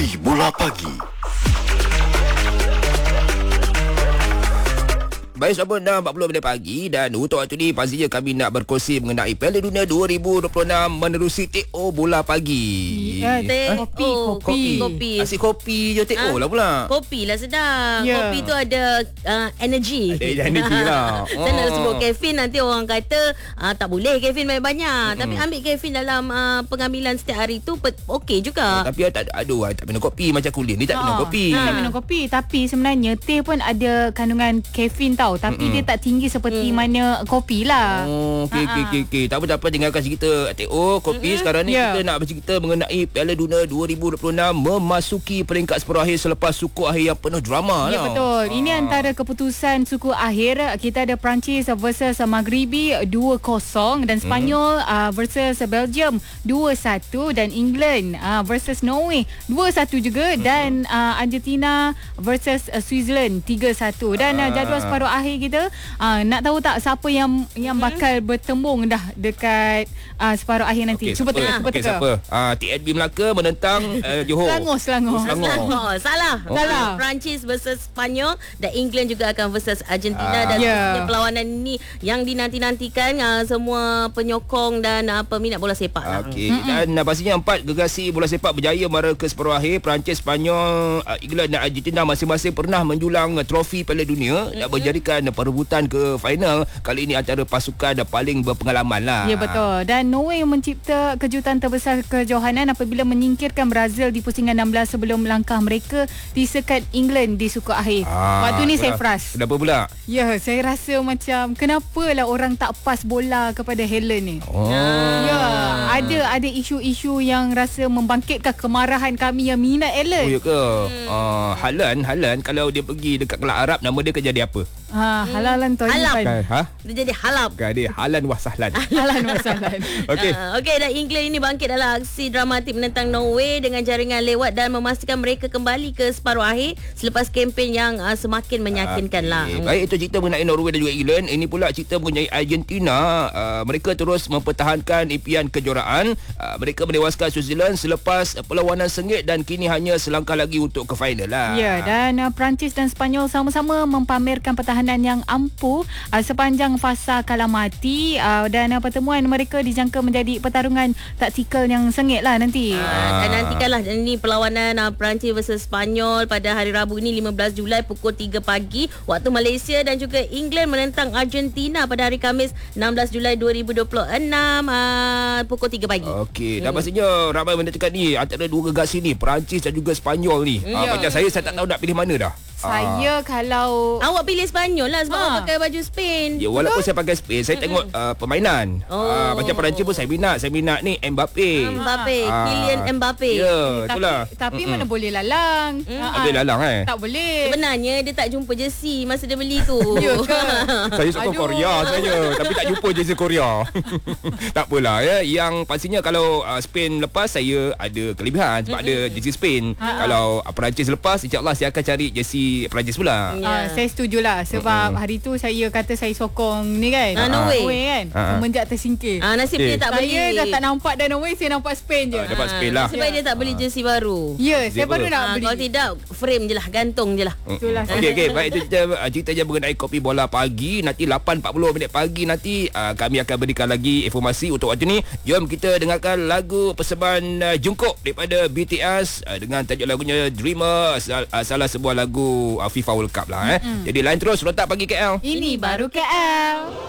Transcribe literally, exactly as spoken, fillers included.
Kopi Bola Pagi. Baik, sahabat, dah empat puluh minit pagi dan untuk waktu ni pastinya kami nak berkongsi mengenai Piala Dunia dua ribu dua puluh enam menerusi T O Bola Pagi. Ya, teh. Ha? Kopi, Oh, kopi. kopi. Asyik kopi je T O Ha? lah pula. Kopi lah sedap. Ya. Kopi tu ada uh, energy. Ada energy lah. Saya nak Oh. sebut kafein, nanti orang kata uh, tak boleh kafein banyak-banyak. Mm-mm. Tapi ambil kafein dalam uh, pengambilan setiap hari tu pe- okey juga. Tapi tak ada, aduh, I tak minum kopi macam kulit ni tak minum Ha, kopi. Tak Ha. minum kopi. Tapi sebenarnya teh pun ada kandungan kafein tau. Tapi Mm-mm. dia tak tinggi seperti Mm. mana kopi lah. Oh, okey, Ha-ha. okey, okey, okey. Tak apa, tak apa. Tinggalkan cerita T O, kopi. Mm-hmm. Sekarang ni Ya. kita nak bercerita mengenai Piala Dunia dua ribu dua puluh enam memasuki peringkat separuh akhir selepas suku akhir yang penuh drama. Ya, tau. betul. Ini Ah. antara keputusan suku akhir. Kita ada Perancis versus Maghribi dua kosong dan Spanyol Mhm. uh, versus Belgium dua satu dan England uh, versus Norway dua satu juga Mhm. dan uh, Argentina versus uh, Switzerland tiga satu. Dan uh, Ah. jadual separuh akhir kita, uh, nak tahu tak siapa yang yang bakal bertembung dah dekat uh, separuh akhir nanti? Okey, Cuba siapa? teka, cuba Okey, teka. siapa? Ah, T N B Melaka menentang uh, Johor. Selangor, Selangor. Oh, Selangor. Oh, salah. Oh. Salah. Perancis versus Spanyol dan England juga akan versus Argentina. Ah. Dan Ya. yeah. perlawanan ini yang dinanti-nantikan uh, semua penyokong dan uh, peminat bola sepak lah. Okey, dan uh, pastinya empat gergasi bola sepak berjaya mara ke separuh akhir. Perancis, Spanyol, uh, England dan Argentina masing-masing pernah menjulang uh, trofi Piala Dunia mm-hmm. dan menjadikan uh, perebutan ke final kali ini antara pasukan uh, paling berpengalaman lah. Ya, betul. Dan Norway mencipta kejutan terbesar kejohanan apabila menyingkirkan Brazil di pusingan enam belas sebelum langkah mereka disekat England di suku akhir. Ah, Waktu ni saya kenapa- fras. Kenapa pula? Ya, saya rasa macam kenapalah orang tak pas bola kepada Helen ni. Oh. Ya, ada ada isu-isu yang rasa membangkitkan kemarahan kami yang minat Oh, Helen. ya ke? Hmm. Uh, Halan, Halan kalau dia pergi dekat kelab Arab, nama dia akan jadi apa? Ha, halalan tu. Halal. Kan, ha? Dia jadi halap. Kan dia Halan Wasahlan. Halan masalah. Okey. Uh, Okey, dan England ini bangkit dalam aksi dramatik menentang Norway dengan jaringan lewat dan memastikan mereka kembali ke separuh akhir selepas kempen yang uh, semakin meyakinkan lah. Okey. Baik, itu cerita mengenai Norway dan juga England. Ini pula cerita mengenai Argentina. Uh, mereka terus mempertahankan impian kejuaraan. Uh, mereka menewaskan Switzerland selepas perlawanan sengit dan kini hanya selangkah lagi untuk ke final lah. Ya, dan uh, Perancis dan Spanyol sama-sama mempamerkan pertahanan yang ampuh uh, sepanjang fasa kalah mati uh, dan uh, pertemuan mereka dijangka menjadi pertarungan taktikal yang sengit lah nanti. Ah, dan nantikanlah ini perlawanan uh, Perancis versus Spanyol pada hari Rabu ini lima belas Julai pukul tiga pagi waktu Malaysia dan juga England menentang Argentina pada hari Khamis enam belas Julai dua ribu dua puluh enam uh, pukul tiga pagi. Okey, dan pastinya ramai menentukan ni antara dua gergasi ni, Perancis dan juga Spanyol ni. Ah, Ya. macam saya saya tak tahu nak pilih mana dah. Saya kalau Awak pilih Spanyol lah sebab Ha. awak pakai baju Spain. Ya, walaupun saya pakai Spain, saya tengok uh, permainan. Oh. Uh, macam Perancis pun saya minat. Saya minat ni Mbappe. Mbappe, Ah. Kylian Mbappe. Ya, tapi, itulah. tapi Mm-mm. mana boleh lalang. Mm. Ha, Tak boleh lalang eh. Tak boleh. Sebenarnya dia tak jumpa jersey masa dia beli tu. Ya ke? Saya sokong Aduh. Korea saya, tapi tak jumpa jersey Korea. Tak apalah ya. Yang pastinya kalau uh, Spain lepas, saya ada kelebihan sebab ada jersey Spain. Ha. Kalau uh, Perancis lepas, insya-Allah saya akan cari jersey Perancis pula. Ya. Ah, saya setujulah sebab Mm-mm. hari tu saya kata saya sokong ni kan. Ah, Norway. Norway kan. Ah, ah. Semenjak tersingkir. Ah, nasib Eh. dia tak beli. Saya dah tak nampak dah Norway, saya nampak Spain je. Ah, dapat Spain lah. Nasib baik dia tak beli jersey baru. Ya, saya Dia baru apa? nak Ah, beli. kalau tidak frame je lah, gantung je lah. Itulah. Okey, okey. Baik, itu cerita, uh, cerita je mengenai Kopi Bola Pagi. Nanti lapan empat puluh minit pagi nanti uh, kami akan berikan lagi informasi untuk waktu ni. Jom kita dengarkan lagu persembahan uh, Jungkook daripada B T S uh, dengan tajuk lagunya Dreamer. Sal, uh, salah sebuah lagu uh, FIFA World Cup lah eh. Mm-hmm. Jadi lain terus Rotak Pagi K L. Ini baru K L.